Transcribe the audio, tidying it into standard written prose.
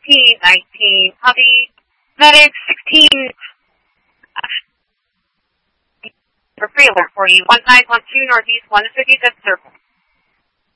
P19, copy. Medic 16, for pre-alert for you, 1912 Northeast 155th Circle.